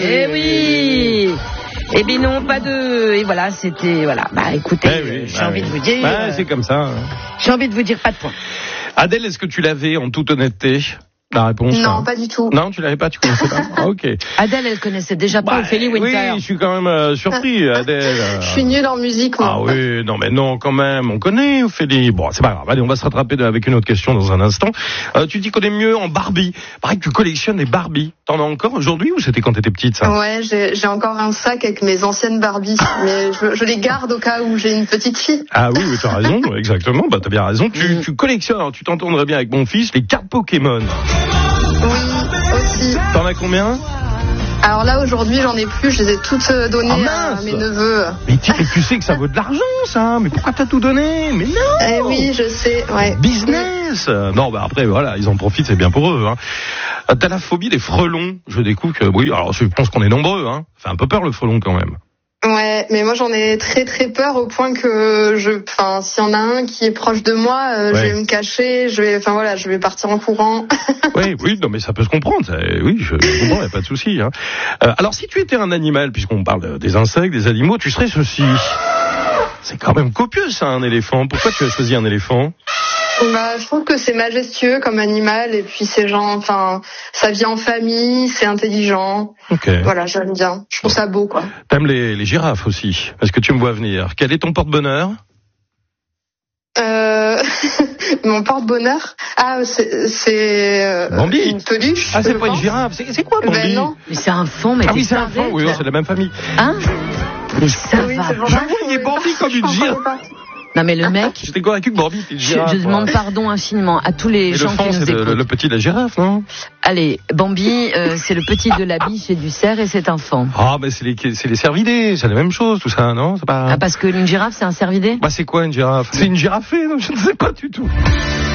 Eh oui. Eh bien non, pas de... Et voilà, c'était... Voilà. Bah écoutez, j'ai envie de vous dire... c'est comme ça. J'ai envie de vous dire pas de point. Adèle, est-ce que tu l'avais en toute honnêteté ? La réponse. Non, pas du tout. Non, tu l'avais pas, tu connaissais pas. Ah, ok. Adèle, elle connaissait déjà pas Ophélie Winter. Oui, je suis quand même surpris, Adèle. Je suis nulle en musique, moi. Ah oui, non, mais non, quand même, on connaît Ophélie. Bon, c'est pas grave. Allez, on va se rattraper avec une autre question dans un instant. Tu t'y connais mieux en Barbie. Pareil que tu collectionnes les Barbies. T'en as encore aujourd'hui ou c'était quand t'étais petite, ça ? Ouais, j'ai encore un sac avec mes anciennes Barbies, mais je les garde au cas où j'ai une petite fille. Ah oui, tu as raison, exactement. Bah, t'as bien raison. Tu collectionnes, alors, tu t'entendrais bien avec mon fils, les cartes Pokémon. Oui, aussi. T'en as combien ? Alors là, aujourd'hui, j'en ai plus. Je les ai toutes données à mes neveux. Mais tu sais que ça vaut de l'argent, ça. Mais pourquoi t'as tout donné ? Mais non. Eh oui, je sais, ouais. Business. Non, bah après, voilà, ils en profitent, c'est bien pour eux. Hein. T'as la phobie des frelons. Je découvre que, oui, alors je pense qu'on est nombreux. Hein. Ça fait un peu peur, le frelon, quand même. Ouais, mais moi j'en ai très très peur au point que s'il y en a un qui est proche de moi, je vais me cacher, je vais partir en courant. Oui, non mais ça peut se comprendre. Oui, je comprends, y a pas de souci. Hein. Alors si tu étais un animal, puisqu'on parle des insectes, des animaux, tu serais ceci. C'est quand même copieux ça, un éléphant. Pourquoi tu as choisi un éléphant ? Bah, je trouve que c'est majestueux comme animal et puis ça vit en famille, c'est intelligent. Okay. Voilà, j'aime bien. Je trouve ça beau, quoi. T'aimes les girafes aussi. Est-ce que tu me vois venir ? Quel est ton porte-bonheur ? Mon porte-bonheur ? Ah, c'est Bambi. une peluche. Ah, c'est pas une girafe. C'est quoi Bambi ? Ben non. Mais c'est un fond, mais oui, c'est un fond. Oui, c'est la même famille. Hein ? Mais ça va. Je voyais Bambi comme une girafe. Non mais le mec... J'étais convaincu que Bambi était une girafe. Je demande pardon infiniment à tous les gens qui nous écoutent. Le petit de la girafe, non ? Allez, Bambi, c'est le petit de la biche et du cerf et c'est un faon. Ah, mais c'est les cervidés, c'est la même chose, tout ça, non ? C'est pas... Ah, parce que une girafe, c'est un cervidé ? Bah, c'est quoi une girafe ? C'est une girafée, non ? Je ne sais pas du tout.